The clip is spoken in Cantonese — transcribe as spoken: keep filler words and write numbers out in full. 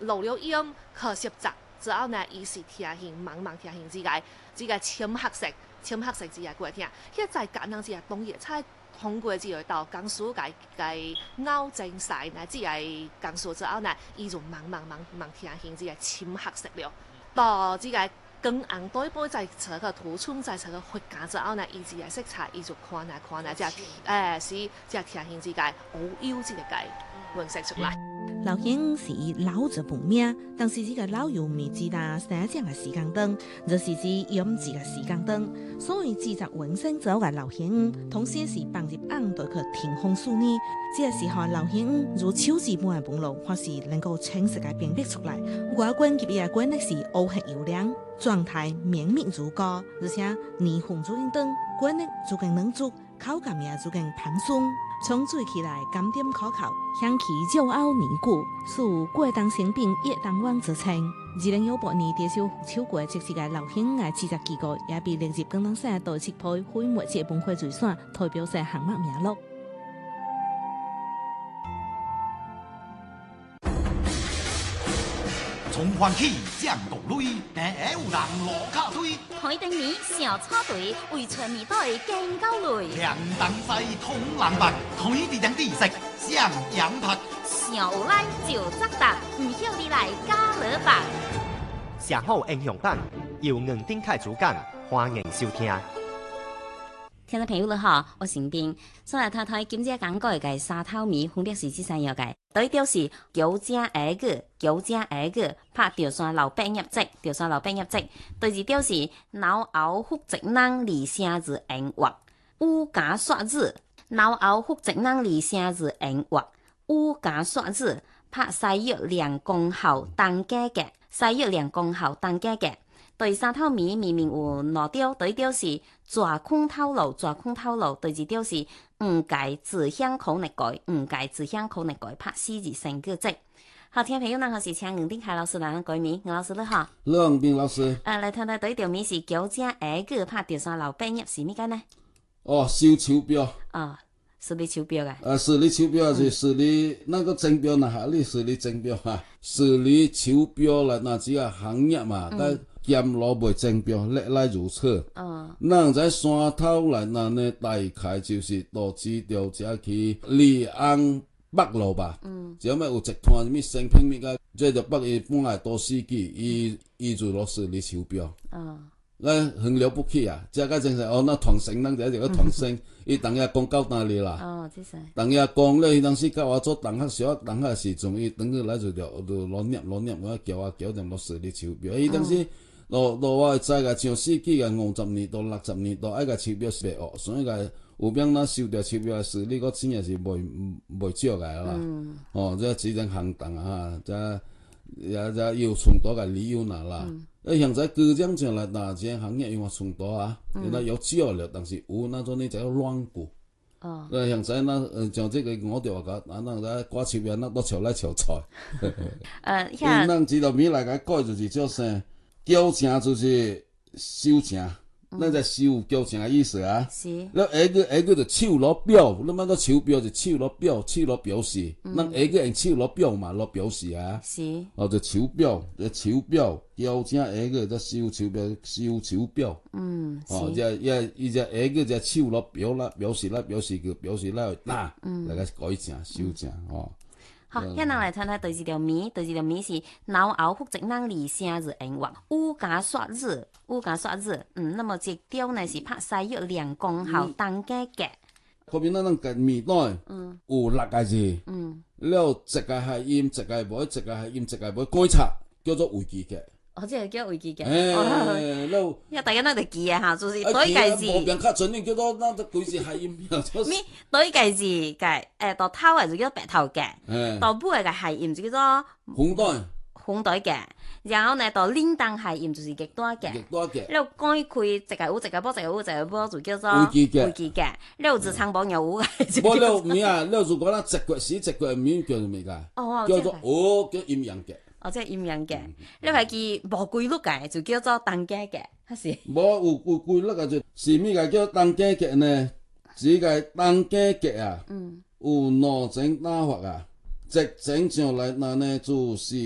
老了用可摄集之後呢，伊是聽形茫茫聽形之個之個淺黑色、淺黑色之個過聽，迄在簡單之個農業菜通過之後到江蘇個個拗正曬呢，之個江蘇之後呢，伊就茫茫茫茫聽形之個淺黑色了，到之個更紅對杯在這個土村在這個發芽之後呢，伊之個色彩伊就看來看來，即係誒是即係聽形之個好優之個個顏色出來。 老兄是以老着本命，但是這個老油未知道三隻嘅時間燈，就是指飲字嘅時間燈。所以製作永生咗嘅老兄，同時是幫入暗對佢天空數呢。這個時候老兄如超字般嘅本路，或是能夠清晰嘅辨別出來。我管佢嘅管的是烏黑油亮，狀態綿密如歌，而且霓虹做緊燈，管的做緊冷足，口感也做緊盤鬆。從最起來甘甜可口，香氣就拗尼古，屬過當成品葉當王之稱。二零一八年介紹超過即時嘅流行嘅製作機構，也被列入廣東省代設配非物質文化遺產代表性項目名錄。 從環起將國類，第二有人羅卡推。 海頂面小叉隊為全面隊更高類。 兩等西通藍白，推地等地色相養拍。 小拉就則達，唔曉你來加勒白。 上好英雄版由吳丁凱主講，歡迎收聽。 聽眾朋友你好，我姓丁，所來睇睇今日講過嘅沙頭米分別是這三樣嘅。第一條是九正下個，九正下個拍條山老百入籍，條山老百入籍。第二條是腦後複職能離聲字硬畫，烏家刷字，腦後複職能離聲字硬畫，烏家刷字拍西藥兩公後當家嘅，西藥兩公後當家嘅。對三頭米明明有兩條，第一條是抓空透露，抓空透露；第二條是唔該自向口內改，唔該自向口內改，拍四字成個字。好，聽朋友，那我是請吳丁凱老師來講米，吳老師你好。 吳丁老師。 誒，來睇睇第一條米是九正下個拍條山老百入是咩個呢？ 哦，收籌標。 哦，實力籌標嘅。 啊，實力籌標是實力那個爭標哪下哩實力爭標哈？實力籌標啦，那只個行業嘛，但、嗯。劍路袂爭標，歷來如此。哦，咱在山頭來，那呢大概就是到指條遮去利安北路吧。嗯，只要咩有一段什麼新品物個，這就北伊本來都市區，伊伊就落實哩籌標。哦，咱很了不起啊！遮個真是哦，那團成咱就一個團成，伊當下講到哪裡啦？哦，這是。當下講咧，伊當時甲我做同學小學同學時陣，伊等佢來就就就攞念攞念，我叫啊叫就落實哩籌標。伊當時。落落我知個上世紀個五十年到六十年到，愛個籌標是哦，所以個有邊咱收到籌標是呢個錢也是袂袂少個啦。嗯、哦，即只種行動啊，即也即有傳統個理由啦啦。誒現在各種上來哪隻行業有冇傳統啊？現在有少了，但是有那種呢就亂過。哦。誒現在那誒像這個我哋話個，那那個掛籌標那都潮來潮財。呃，像咱知道米來個改就是叫啥？糾正就是收正，咱在收糾正的意思啊。是。那下個下個就手落表，那麼個籌標就手落表，手落表示。咱下個用手落表嘛，落表示啊。是。哦，就籌標，就籌標，糾正下個就收籌標，收籌標。嗯。哦，即係伊只下個就手落表啦，表示啦，表示個表示啦，嗱，大家改正修正哦。 好，現在來睇睇第二條米，第二條米是腦後複職能離聲字硬畫，烏家刷字，烏家刷字，嗯，那麼這條呢是拍西藥兩公後當家嘅。 嗰邊咱咱個米袋，嗯，有六個字，嗯，了一個係音，一個無，一個係音，一個無，改冊叫做維基嘅。 哦，即係叫維基嘅。 誒，了， 因為大家都哋記啊嚇，就是對計字。 無邊較準呢，叫做咱個規字係音。 咩？對計字嘅，誒，到頭嘅就叫白頭嘅，到尾嘅係音就叫做紅袋。 紅袋嘅，然後呢到鈴鐺係音就是極多嘅。極多嘅。了改開一個有，一個波，一個有，一個波就叫做維基嘅。維基嘅。了字長榜有有嘅。 冇了咩啊？了如果咱直角時直角面叫做咩㗎？哦，叫做哦，叫陰陽嘅。 哦，即係陰陽嘅，你係記無規律嘅，就叫做當家嘅，係是？ 無有有規律嘅就是咩個叫當家嘅呢？只個當家嘅啊，嗯，有兩種打法啊，直正上來那呢就是。